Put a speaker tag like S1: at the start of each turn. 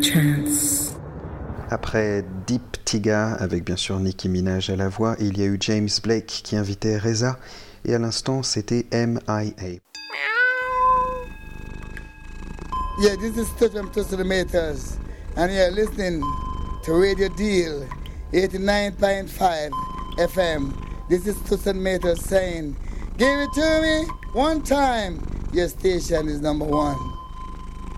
S1: trance.
S2: Après Deep Tiga, avec bien sûr Nicki Minaj à la voix, il y a eu James Blake qui invitait Reza, et à l'instant c'était M.I.A.
S3: Yeah, this is Stuff from Tussilimators, and you're listening to Radio Deal 89.5 FM. This is Tussilimators saying, give it to me one time, your station is number one.